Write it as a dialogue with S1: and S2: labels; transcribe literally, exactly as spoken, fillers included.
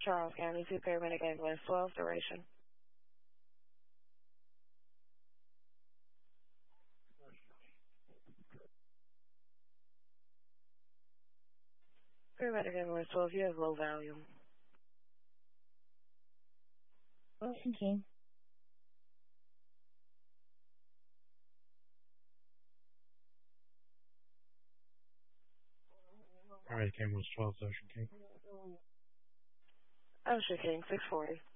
S1: Charles County, two paramedic ambulance, twelve, duration. Paramedic ambulance, twelve, you have low volume.
S2: Wilson King.
S3: Alright, ambulance twelve, Ocean King.
S1: Ocean King, six forty.